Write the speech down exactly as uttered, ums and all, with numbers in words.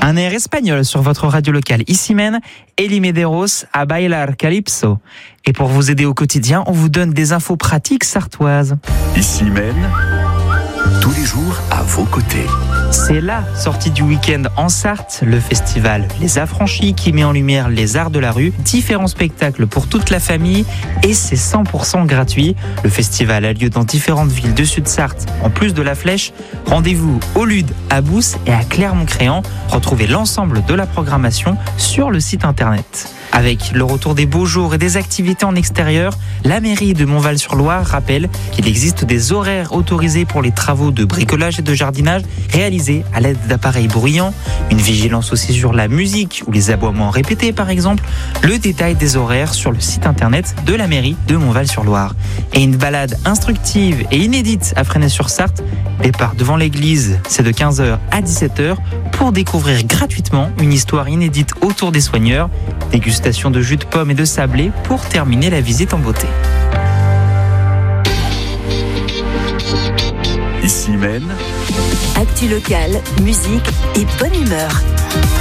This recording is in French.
Un air espagnol sur votre radio locale. Ici mène Eli Medeiros à Bailar Calypso. Et pour vous aider au quotidien, on vous donne des infos pratiques sartoises. Ici mène, tous les jours à vos côtés. C'est la sortie du week-end en Sarthe, le festival Les Affranchis qui met en lumière les arts de la rue, différents spectacles pour toute la famille et c'est cent pour cent gratuit. Le festival a lieu dans différentes villes de Sud-Sarthe. En plus de la Flèche, rendez-vous au Lude, à Bousse et à Clermont-Créant. Retrouvez l'ensemble de la programmation sur le site internet. Avec le retour des beaux jours et des activités en extérieur, la mairie de Montval-sur-Loire rappelle qu'il existe des horaires autorisés pour les travaux de bricolage et de jardinage réalisés à l'aide d'appareils bruyants, une vigilance aussi sur la musique ou les aboiements répétés par exemple, le détail des horaires sur le site internet de la mairie de Montval-sur-Loire. Et une balade instructive et inédite à Fresnay-sur-Sarthe, départ devant l'église, c'est de quinze heures à dix-sept heures pour découvrir gratuitement une histoire inédite autour des soigneurs, dégustation de jus de pommes et de sablé pour terminer la visite en beauté. Ici mène, actu locale, musique et bonne humeur.